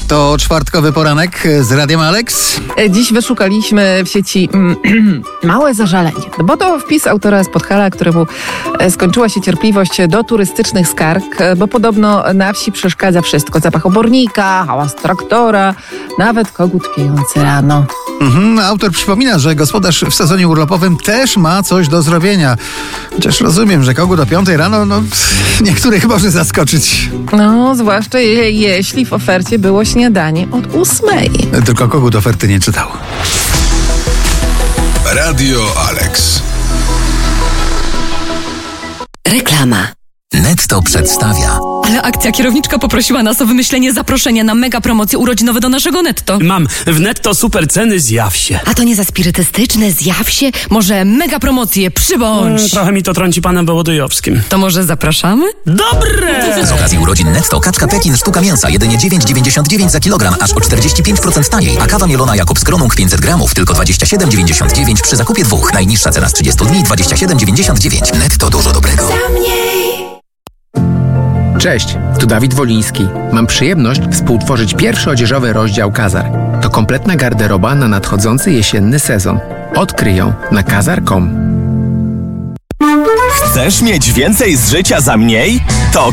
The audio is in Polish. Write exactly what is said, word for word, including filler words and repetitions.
To czwartkowy poranek z Radiem Alex. Dziś wyszukaliśmy w sieci małe zażalenie, bo to wpis autora z Podhala, któremu skończyła się cierpliwość do turystycznych skarg, bo podobno na wsi przeszkadza wszystko. Zapach obornika, hałas traktora, nawet kogut pijący rano. Mhm, autor przypomina, że gospodarz w sezonie urlopowym też ma coś do zrobienia. Chociaż rozumiem, że kogut o piątej rano, no niektórych może zaskoczyć. No, zwłaszcza je, jeśli w ofercie było śniadanie od ósmej. Tylko kogut oferty nie czytał. Radio Alex. Reklama. Netto przedstawia. Ale akcja kierowniczka poprosiła nas o wymyślenie zaproszenia na mega promocje urodzinowe do naszego Netto. Mam w Netto super ceny, zjaw się. A to nie za spirytystyczne, zjaw się? Może mega promocje, przybądź. Mm, trochę mi to trąci panem Wołodyjowskim. To może zapraszamy? Dobre! Z okazji urodzin Netto kaczka Pekin sztuka mięsa jedynie dziewięć dziewięćdziesiąt dziewięć za kilogram, aż o czterdzieści pięć procent taniej. A kawa mielona Jakobs Kronung pięćset gramów tylko dwadzieścia siedem dziewięćdziesiąt dziewięć przy zakupie dwóch. Najniższa cena z trzydziestu dni dwadzieścia siedem dziewięćdziesiąt dziewięć. Netto dużo dobrego. Cześć, tu Dawid Woliński. Mam przyjemność współtworzyć pierwszy odzieżowy rozdział Kazar. To kompletna garderoba na nadchodzący jesienny sezon. Odkryj ją na kazar kropka com. Chcesz mieć więcej z życia za mniej? To